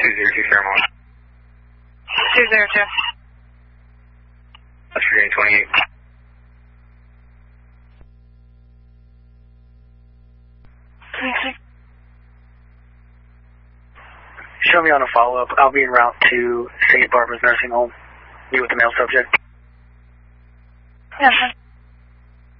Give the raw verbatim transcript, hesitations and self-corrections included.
two zero two ceremony. two zero two. That's for twenty-eight. twenty-six. Show me on a follow-up. I'll be en route to Saint Barbara's nursing home. You with the male subject? Yes, sir.